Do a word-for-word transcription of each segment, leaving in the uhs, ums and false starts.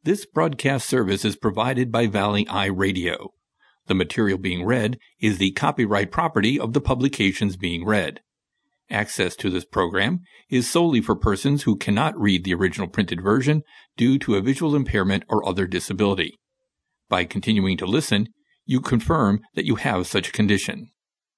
This broadcast service is provided by Valley Eye Radio. The material being read is the copyright property of the publications being read. Access to this program is solely for persons who cannot read the original printed version due to a visual impairment or other disability. By continuing to listen, you confirm that you have such a condition.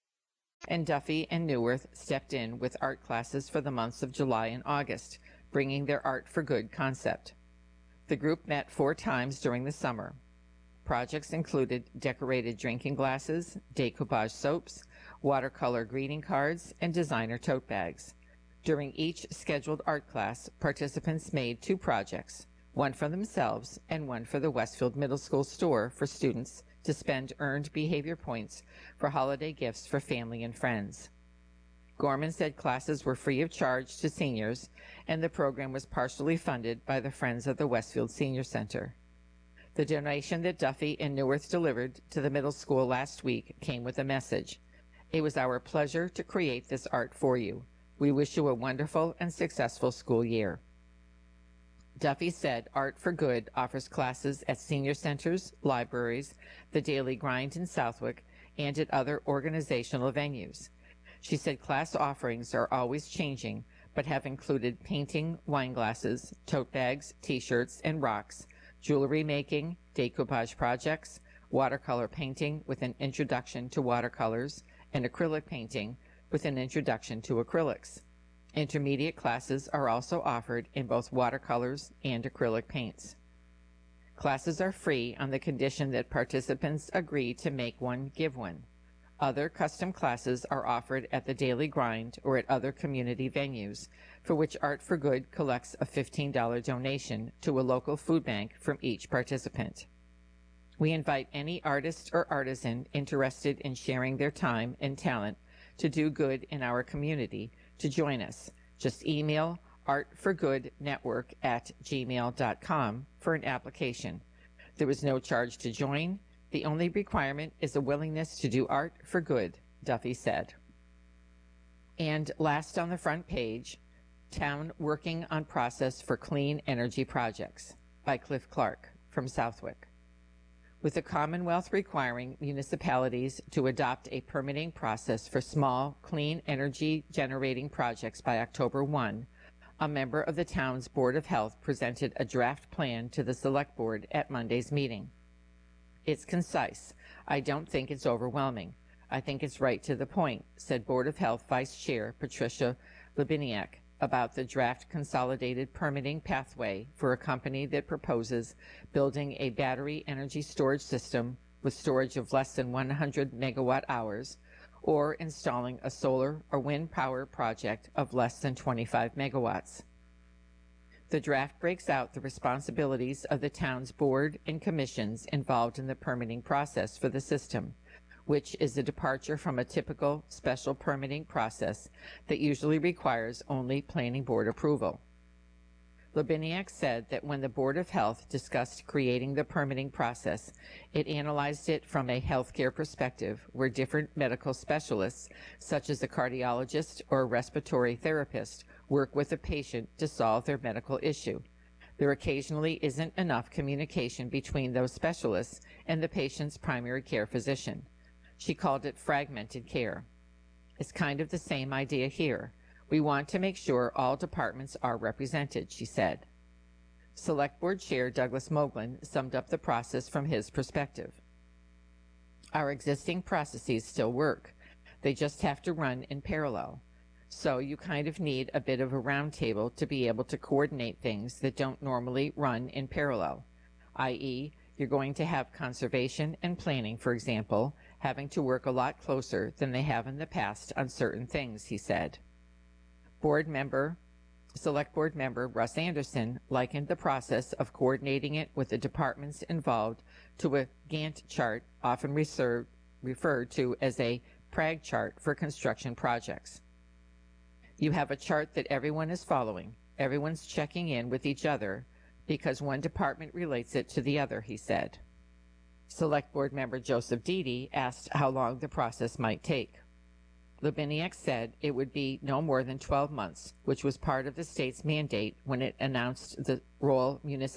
And Duffy and Neuwirth stepped in with art classes for the months of July and August, bringing their Art for Good concept. The group met four times during the summer. Projects included decorated drinking glasses, decoupage soaps, watercolor greeting cards, and designer tote bags. During each scheduled art class, participants made two projects, one for themselves and one for the Westfield Middle School store for students to spend earned behavior points for holiday gifts for family and friends. Gorman said classes were free of charge to seniors, and the program was partially funded by the Friends of the Westfield Senior Center. The donation that Duffy and Neuwirth delivered to the middle school last week came with a message. It was our pleasure to create this art for you. We wish you a wonderful and successful school year. Duffy said Art for Good offers classes at senior centers, libraries, the Daily Grind in Southwick, and at other organizational venues. She said class offerings are always changing, but have included painting, wine glasses, tote bags, t-shirts, and rocks, jewelry making, decoupage projects, watercolor painting with an introduction to watercolors, and acrylic painting with an introduction to acrylics. Intermediate classes are also offered in both watercolors and acrylic paints. Classes are free on the condition that participants agree to make one, give one. Other custom classes are offered at the Daily Grind or at other community venues, for which Art for Good collects a fifteen dollars donation to a local food bank from each participant. We invite any artist or artisan interested in sharing their time and talent to do good in our community to join us. Just email artforgoodnetwork at gmail dot com for an application. There is no charge to join. The only requirement is a willingness to do art for good, Duffy said. And last on the front page, Town Working on Process for Clean Energy Projects by Cliff Clark from Southwick. With the Commonwealth requiring municipalities to adopt a permitting process for small, clean energy generating projects by October first, a member of the town's Board of Health presented a draft plan to the Select Board at Monday's meeting. It's concise. I don't think it's overwhelming. I think it's right to the point, said Board of Health Vice Chair Patricia Lubiniak about the draft consolidated permitting pathway for a company that proposes building a battery energy storage system with storage of less than one hundred megawatt hours or installing a solar or wind power project of less than twenty-five megawatts. The draft breaks out the responsibilities of the town's board and commissions involved in the permitting process for the system, which is a departure from a typical special permitting process that usually requires only planning board approval. Lubiniak said that when the Board of Health discussed creating the permitting process, it analyzed it from a healthcare perspective where different medical specialists, such as a cardiologist or a respiratory therapist, work with a patient to solve their medical issue. There occasionally isn't enough communication between those specialists and the patient's primary care physician. She called it fragmented care. It's kind of the same idea here. We want to make sure all departments are represented, she said. Select Board Chair Douglas Moglen summed up the process from his perspective. Our existing processes still work. They just have to run in parallel. So you kind of need a bit of a roundtable to be able to coordinate things that don't normally run in parallel, that is, you're going to have conservation and planning, for example, having to work a lot closer than they have in the past on certain things, he said. Board member, Select Board member Russ Anderson likened the process of coordinating it with the departments involved to a Gantt chart, often reserved, referred to as a Prague chart for construction projects. You have a chart that everyone is following. Everyone's checking in with each other because one department relates it to the other, he said. Select Board member Joseph Deedy asked how long the process might take. Lubiniak said it would be no more than twelve months, which was part of the state's mandate when it announced the role municipalities